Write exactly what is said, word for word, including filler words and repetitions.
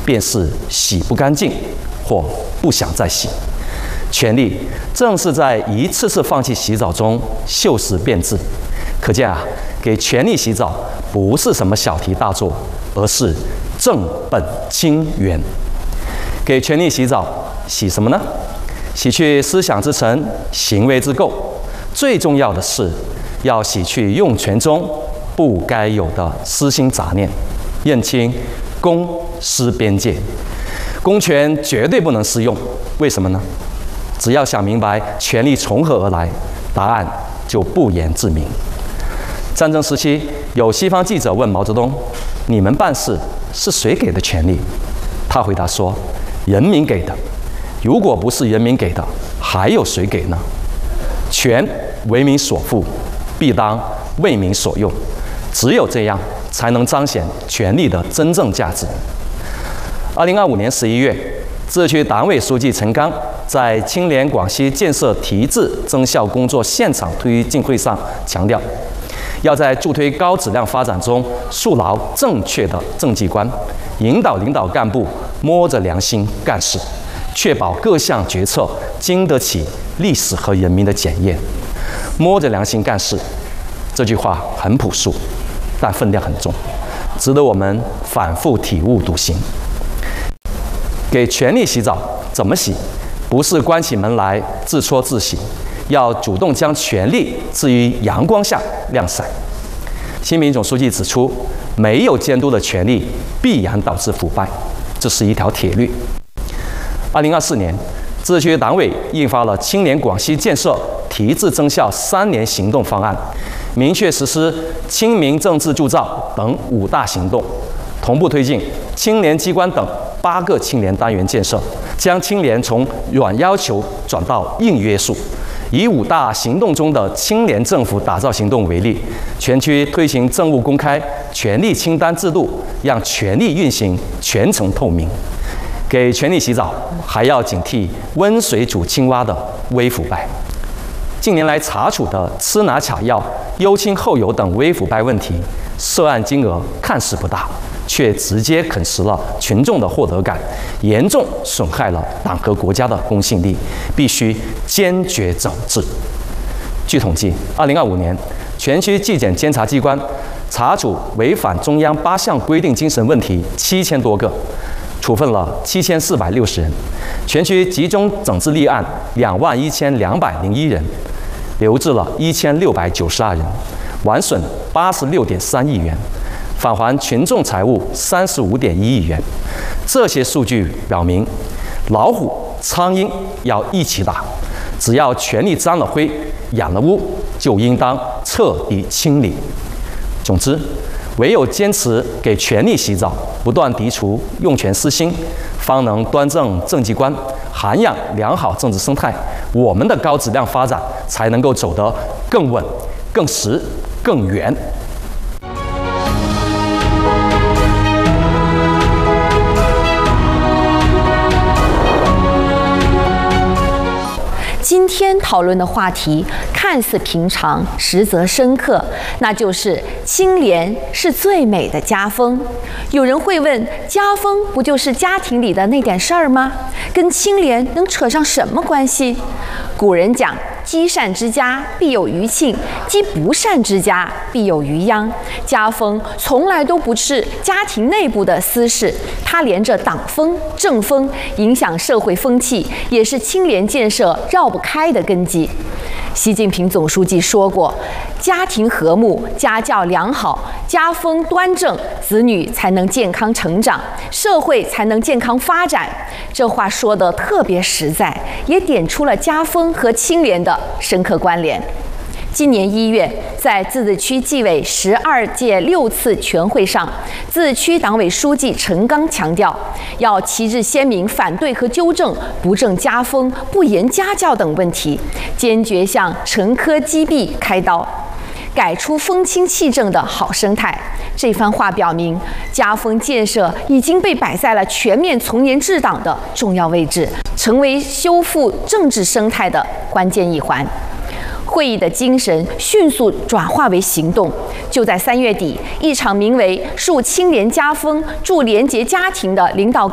便是洗不干净或不想再洗。权力正是在一次次放弃洗澡中锈蚀变质。可见啊，给权力洗澡不是什么小题大做，而是正本清源。给权力洗澡，洗什么呢？洗去思想之尘，行为之垢。最重要的是，要洗去用权中不该有的私心杂念，认清公私边界。公权绝对不能私用，为什么呢？只要想明白权力从何而来，答案就不言自明。战争时期，有西方记者问毛泽东：“你们办事是谁给的权力？”他回答说：“人民给的。如果不是人民给的，还有谁给呢？权为民所赋，必当为民所用。只有这样，才能彰显权力的真正价值。”二零二五年十一月，自治区党委书记陈刚在青联广西建设提质增效工作现场推进会上强调，要在助推高质量发展中树牢正确的政绩观，引导领导干部摸着良心干事，确保各项决策经得起历史和人民的检验。摸着良心干事，这句话很朴素，但分量很重，值得我们反复体悟笃行。给权力洗澡，怎么洗？不是关起门来自搓自洗，要主动将权力置于阳光下晾晒。习近平总书记指出，没有监督的权力必然导致腐败，这是一条铁律。二零二四年，自治区党委印发了青联广西建设提质增效三年行动方案，明确实施亲民政治铸造等五大行动，同步推进青联机关等八个青联单元建设，将青联从软要求转到硬约束。以五大行动中的青联政府打造行动为例，全区推行政务公开、权力清单制度，让权力运行全程透明。给权力洗澡，还要警惕温水煮青蛙的微腐败。近年来查处的吃拿卡要、优亲厚友等微腐败问题，涉案金额看似不大，却直接啃食了群众的获得感，严重损害了党和国家的公信力，必须坚决整治。据统计，二零二五年全区纪检监察机关查处违反中央八项规定精神问题七千多个，处分了七千四百六十人，全区集中整治立案两万一千两百零一人，留置了一千六百九十二人，完损八十六点三亿元。返还群众财物三十五点一亿元。这些数据表明，老虎、苍蝇要一起打，只要权力沾了灰、染了污，就应当彻底清理。总之，唯有坚持给权力洗澡，不断涤除用权私心，方能端正政绩观，涵养良好政治生态，我们的高质量发展才能够走得更稳、更实、更远。 今天讨论的话题看似平常，实则深刻，那就是清廉是最美的家风。有人会问，家风不就是家庭里的那点事儿吗？跟清廉能扯上什么关系？古人讲，积善之家必有余庆，积不善之家必有余殃。家风从来都不是家庭内部的私事，它连着党风、政风，影响社会风气，也是清廉建设绕不开的根基。习近平总书记说过，家庭和睦，家教良好，家风端正，子女才能健康成长，社会才能健康发展。这话说得特别实在，也点出了家风和清廉的深刻关联。今年一月，在自治区纪委十二届六次全会上，自治区党委书记陈刚强调，要旗帜鲜明反对和纠正不正家风、不严家教等问题，坚决向陈科击毙开刀，改出风清气正的好生态。这番话表明，家风建设已经被摆在了全面从严治党的重要位置，成为修复政治生态的关键一环。会议的精神迅速转化为行动。就在三月底，一场名为“树清廉家风，助廉洁家庭”的领导